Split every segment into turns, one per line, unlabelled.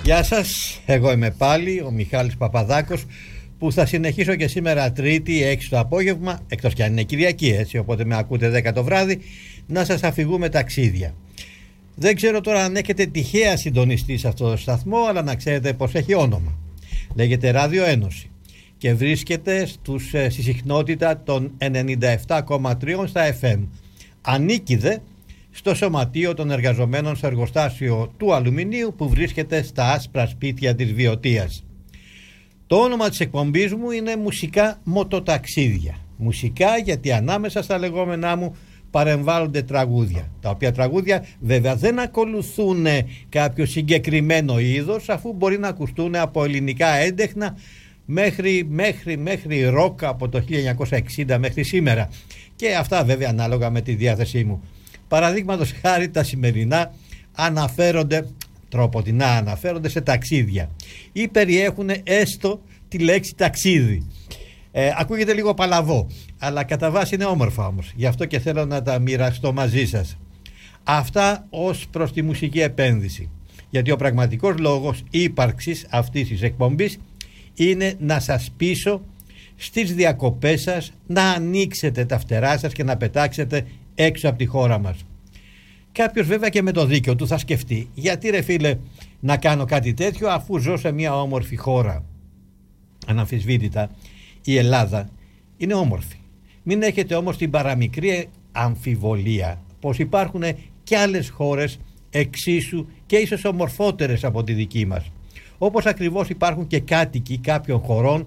Γεια σας, εγώ είμαι πάλι ο Μιχάλης Παπαδάκος, που θα συνεχίσω και σήμερα Τρίτη 6 το απόγευμα, εκτός κι αν είναι Κυριακή, έτσι, οπότε με ακούτε 10 το βράδυ, να σας αφηγούμε ταξίδια. Δεν ξέρω τώρα αν έχετε τυχαία συντονιστεί σε αυτό το σταθμό, αλλά να ξέρετε πως έχει όνομα. Λέγεται Ράδιο Ένωση και βρίσκεται στη συχνότητα των 97,3 στα FM. Ανήκει δε στο Σωματείο των Εργαζομένων στο εργοστάσιο του αλουμινίου που βρίσκεται στα άσπρα σπίτια της Βιωτίας. Το όνομα της εκπομπής μου είναι Μουσικά Μοτοταξίδια. Μουσικά γιατί ανάμεσα στα λεγόμενά μου παρεμβάλλονται τραγούδια, τα οποία τραγούδια βέβαια δεν ακολουθούν κάποιο συγκεκριμένο είδος, αφού μπορεί να ακουστούν από ελληνικά έντεχνα μέχρι ροκ από το 1960 μέχρι σήμερα, και αυτά βέβαια ανάλογα με τη διάθεσή μου. Παραδείγματος χάρη τα σημερινά αναφέρονται σε ταξίδια ή περιέχουν έστω τη λέξη ταξίδι. Ακούγεται λίγο παλαβό, αλλά κατά βάση είναι όμορφα όμως, γι' αυτό και θέλω να τα μοιραστώ μαζί σας. Αυτά ως προς τη μουσική επένδυση, γιατί ο πραγματικός λόγος ύπαρξης αυτής της εκπομπής είναι να σας πείσω στις διακοπές σας να ανοίξετε τα φτερά σας και να πετάξετε έξω από τη χώρα μας. Κάποιος βέβαια και με το δίκιο του θα σκεφτεί, γιατί ρε φίλε να κάνω κάτι τέτοιο αφού ζω σε μια όμορφη χώρα. Αναμφισβήτητα η Ελλάδα είναι όμορφη. Μην έχετε όμως την παραμικρή αμφιβολία πως υπάρχουν και άλλες χώρες εξίσου και ίσως ομορφότερες από τη δική μας. Όπως ακριβώς υπάρχουν και κάτοικοι κάποιων χωρών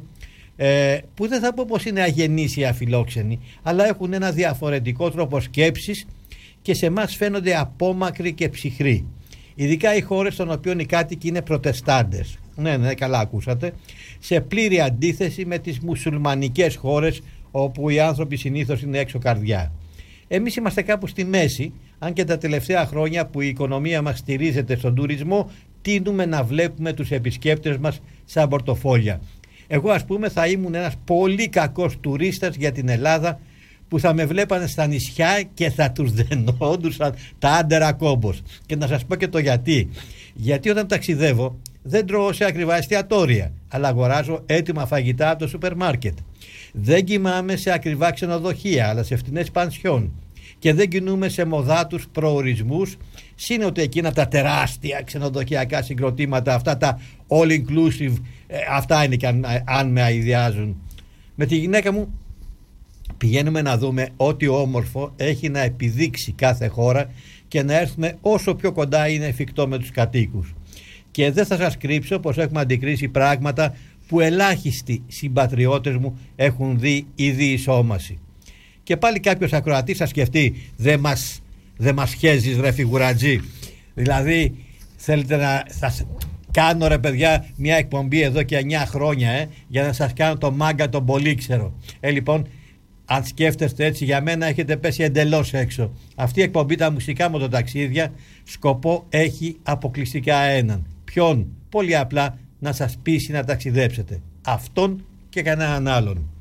που δεν θα πω πως είναι αγενείς ή αφιλόξενοι, αλλά έχουν ένα διαφορετικό τρόπο σκέψης και σε εμάς φαίνονται απόμακροι και ψυχροί. Ειδικά οι χώρες των οποίων οι κάτοικοι είναι προτεστάντες. Ναι, καλά ακούσατε. Σε πλήρη αντίθεση με τις μουσουλμανικές χώρες, όπου οι άνθρωποι συνήθως είναι έξω καρδιά. Εμείς είμαστε κάπου στη μέση, αν και τα τελευταία χρόνια που η οικονομία μας στηρίζεται στον τουρισμό, τείνουμε να βλέπουμε τους επισκέπτες μας σαν πορτοφόλια. Εγώ ας πούμε θα ήμουν ένας πολύ κακός τουρίστας για την Ελλάδα, που θα με βλέπανε στα νησιά και θα τους δενόντουσαν τα άντερα κόμπος. Και να σας πω και το γιατί. Γιατί όταν ταξιδεύω δεν τρώω σε ακριβά εστιατόρια, αλλά αγοράζω έτοιμα φαγητά από το σούπερ μάρκετ. Δεν κοιμάμαι σε ακριβά ξενοδοχεία, αλλά σε φτηνές πανσιόν. Και δεν κινούμε σε μοδάτους προορισμούς, σύν ότι εκείνα τα τεράστια ξενοδοχειακά συγκροτήματα, αυτά τα all inclusive, αυτά είναι και αν με αηδιάζουν. Με τη γυναίκα μου πηγαίνουμε να δούμε ό,τι όμορφο έχει να επιδείξει κάθε χώρα και να έρθουμε όσο πιο κοντά είναι εφικτό με τους κατοίκους. Και δεν θα σας κρύψω πως έχουμε αντικρίσει πράγματα που ελάχιστοι συμπατριώτες μου έχουν δει ήδη ισόμαση. Και πάλι κάποιος ακροατής θα σκεφτεί, δεν μας χέζεις ρε φιγουρατζή. Δηλαδή θέλετε θα κάνω ρε παιδιά μια εκπομπή εδώ και 9 χρόνια για να σας κάνω το μάγκα τον πολύξερο. Λοιπόν, αν σκέφτεστε έτσι, για μένα έχετε πέσει εντελώς έξω. Αυτή η εκπομπή, τα μουσικά μοτοταξίδια, σκοπό έχει αποκλειστικά έναν. Ποιον? Πολύ απλά να σας πείσει να ταξιδέψετε. Αυτόν και κανέναν άλλον.